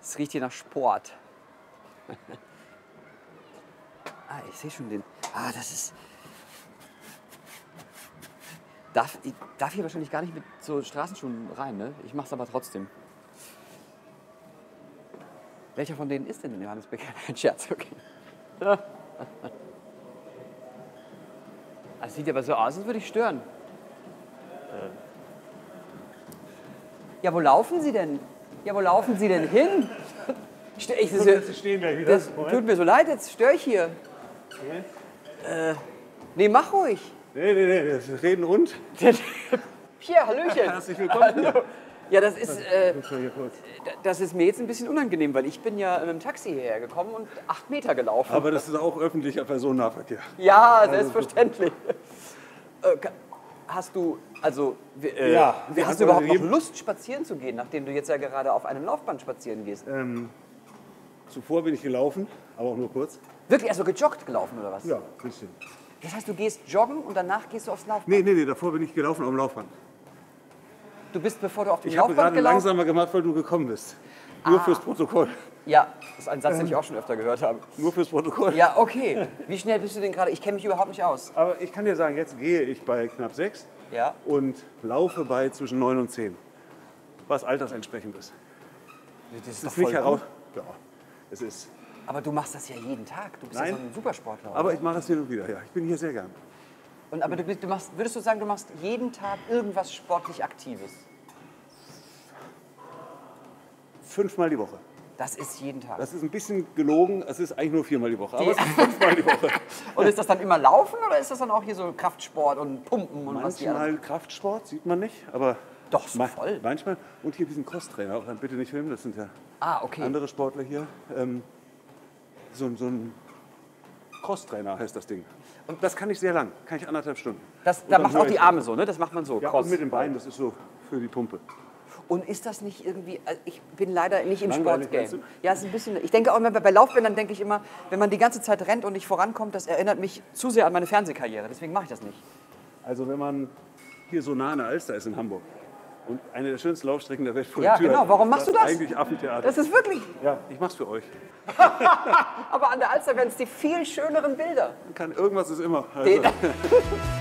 Es riecht hier nach Sport. Ich sehe schon den. Das ist. Ich darf hier wahrscheinlich gar nicht mit so Straßenschuhen rein, ne? Ich mach's aber trotzdem. Welcher von denen ist denn in Johannes Becker? Ein Scherz, okay. Das sieht aber so aus, als würde ich stören. Ja, wo laufen Sie denn? Ja, wo laufen Sie denn hin? Das tut mir so leid, jetzt störe ich hier. Nee, mach ruhig. Nee, wir reden rund. Hier, Hallöchen. Herzlich willkommen. Hallo. Ja, das ist mir jetzt ein bisschen unangenehm, weil ich bin ja mit dem Taxi hierher gekommen und 8 Meter gelaufen. Aber das ist auch öffentlicher Personennahverkehr. Ja, selbstverständlich. Hast du, hast du überhaupt noch Lust, spazieren zu gehen, nachdem du jetzt ja gerade auf einem Laufband spazieren gehst? Zuvor bin ich gelaufen, aber auch nur kurz. Wirklich, also gejoggt gelaufen oder was? Ja, ein bisschen. Das heißt, du gehst joggen und danach gehst du aufs Laufband? Nee, davor bin ich gelaufen auf dem Laufband. Du bist, bevor du auf dem Ich habe Laufband gerade gelaufen langsamer gemacht, weil du gekommen bist. Nur fürs Protokoll. Ja, das ist ein Satz, den ich auch schon öfter gehört habe. Nur fürs Protokoll. Ja, okay. Wie schnell bist du denn gerade? Ich kenne mich überhaupt nicht aus. Aber ich kann dir sagen, jetzt gehe ich bei knapp 6 und laufe bei zwischen 9 und 10. Was altersentsprechend ist. Das ist Es ist nicht heraus. Ja, es ist. Aber du machst das ja jeden Tag. Du bist ja so ein Supersportler. Aber ich mache es hin und wieder, ja. Ich bin hier sehr gern. Aber würdest du sagen, du machst jeden Tag irgendwas sportlich Aktives? 5-mal die Woche. Das ist jeden Tag. Das ist ein bisschen gelogen, es ist eigentlich nur 4-mal die Woche, aber es ist 5-mal die Woche. Und ist das dann immer Laufen oder ist das dann auch hier so Kraftsport und Pumpen und was die Manchmal Kraftsport, sieht man nicht, aber doch, so voll. Manchmal. Und hier diesen Crosstrainer, auch bitte nicht filmen, das sind ja okay. andere Sportler hier. So ein Crosstrainer heißt das Ding. Und das kann ich sehr lang, kann ich 1,5 Stunden. Da macht auch die Arme so, ne? Das macht man so. Ja, Cross. und mit den Beinen, das ist so für die Pumpe. Und ist das nicht irgendwie, ich bin leider nicht im Langweilig, Sportgame. Ja, es ist ein bisschen, ich denke auch immer, bei Laufbändern denke ich immer, wenn man die ganze Zeit rennt und nicht vorankommt, das erinnert mich zu sehr an meine Fernsehkarriere. Deswegen mache ich das nicht. Also wenn man hier so nah an der Alster ist in Hamburg und eine der schönsten Laufstrecken der Welt vor der Tür Ja, genau. Warum machst du das? Eigentlich Affentheater. Das ist wirklich. Ja, ich mach's für euch. Aber an der Alster werden es die viel schöneren Bilder. Irgendwas ist immer. Also.